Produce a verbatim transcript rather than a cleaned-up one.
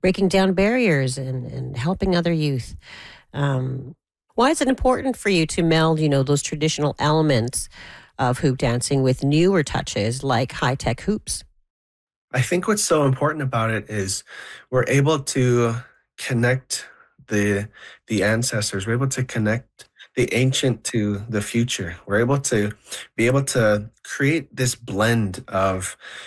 breaking down barriers and, and helping other youth. Um, why is it important for you to meld, you know, those traditional elements of hoop dancing with newer touches like high tech hoops? I think what's so important about it is we're able to connect the the ancestors. We're able to connect the ancient to the future. We're able to be able to create this blend of